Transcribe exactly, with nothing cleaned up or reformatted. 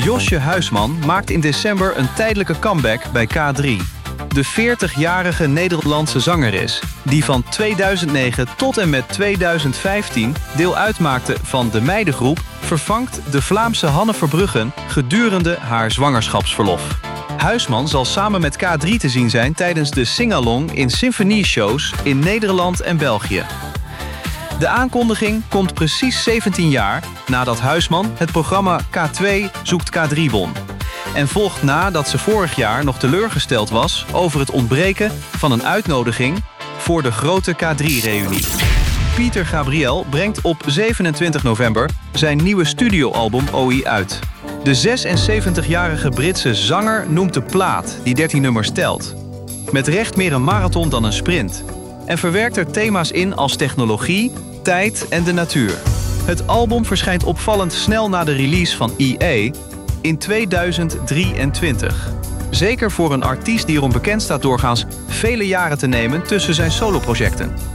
Josje Huisman maakt in december een tijdelijke comeback bij K drie. De veertigjarige Nederlandse zangeres, die van tweeduizend negen tot en met tweeduizend vijftien deel uitmaakte van de meidengroep, vervangt de Vlaamse Hanne Verbruggen gedurende haar zwangerschapsverlof. Huisman zal samen met K drie te zien zijn tijdens de sing-along in symfonieshows in Nederland en België. De aankondiging komt precies zeventien jaar nadat Huisman het programma K twee zoekt K drie won. En volgt nadat ze vorig jaar nog teleurgesteld was over het ontbreken van een uitnodiging voor de grote K drie-reunie. Pieter Gabriel brengt op zevenentwintig november zijn nieuwe studioalbum O I uit. De zesenzeventigjarige Britse zanger noemt de plaat, die dertien nummers telt, met recht meer een marathon dan een sprint, en verwerkt er thema's in als technologie, tijd en de natuur. Het album verschijnt opvallend snel na de release van E A in tweeduizend drieëntwintig. Zeker voor een artiest die erom bekend staat doorgaans vele jaren te nemen tussen zijn soloprojecten.